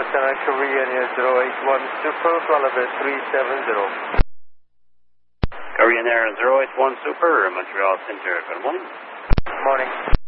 Lieutenant Korean Air 081 Super, Wallaby 370. Korean Air 081 Super, Montreal Center. Good morning. Morning.